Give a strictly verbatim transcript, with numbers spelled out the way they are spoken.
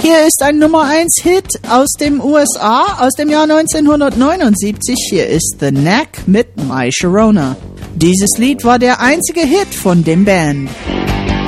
Hier ist ein Nummer eins Hit aus dem U S A, aus dem Jahr neunzehnhundertneunundsiebzig. Hier ist The Knack mit My Sharona. Dieses Lied war der einzige Hit von dem Band.